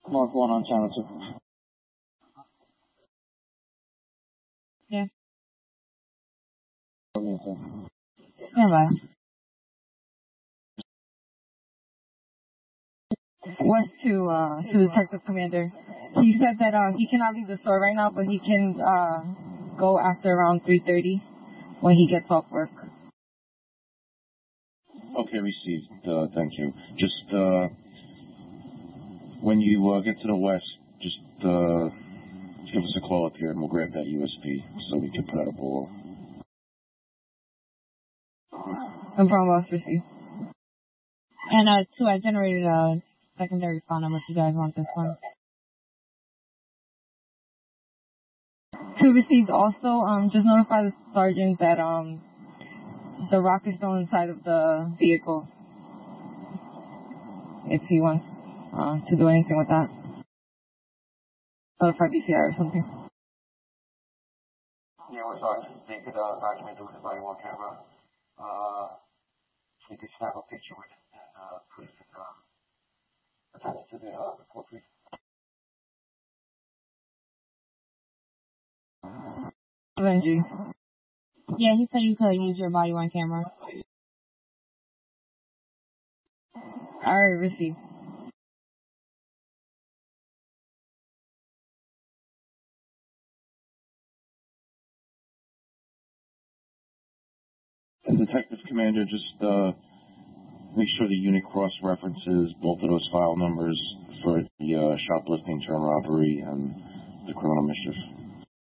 Mark 1 on channel 2. Yeah. Stand by. West to Detective Commander. He said that he cannot leave the store right now, but he can go after around 3:30 when he gets off work. Okay, received. Thank you. Just when you get to the west, just give us a call up here and we'll grab that USP so we can put out a ball. No problem, boss. Received. And 2, I generated a secondary phone number if you guys want this one. 2 received. Also, just notify the sergeant that the rock is still inside of the vehicle. If he wants to do anything with that. Notify BCI or something. Yeah, we're sorry. They could document it with the body worn camera. We could snap a picture with it and put it attach it to the report, please. Benji. Yeah, he said you could use your body worn camera. Alright, received. And Detective Commander, just make sure the unit cross-references both of those file numbers for the shoplifting, term robbery, and the criminal mischief.